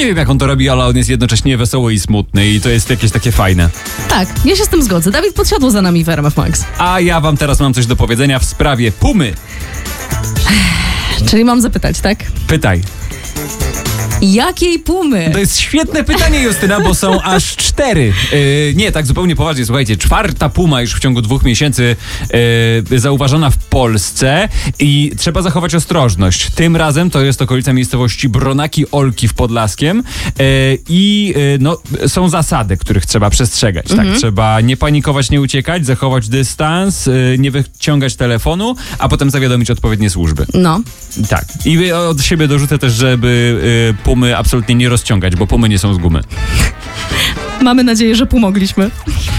nie wiem, jak on to robi, ale on jest jednocześnie wesoły i smutny i to jest jakieś takie fajne. Tak, ja się z tym zgodzę. Dawid podsiadło za nami w RMF Max. A ja wam teraz mam coś do powiedzenia w sprawie Pumy. Czyli mam zapytać, tak? Pytaj. Jakiej Pumy? To jest świetne pytanie, Justyna, bo są aż 4. Nie, tak zupełnie poważnie, słuchajcie, 4. Puma już w ciągu 2 miesięcy zauważona w Polsce i trzeba zachować ostrożność. Tym razem to jest okolica miejscowości Bronaki Olki w Podlaskiem są zasady, których trzeba przestrzegać. Tak? Trzeba nie panikować, nie uciekać, zachować dystans, nie wyciągać telefonu, a potem zawiadomić odpowiednie służby. No. Tak. I od siebie dorzucę też, żeby Pumy absolutnie nie rozciągać, bo Pumy nie są z gumy. Mamy nadzieję, że pomogliśmy.